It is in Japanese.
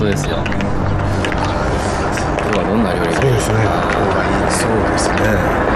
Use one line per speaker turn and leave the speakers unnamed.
当ですよ。今日はどんな料理が
そうですね。今日はそうですね。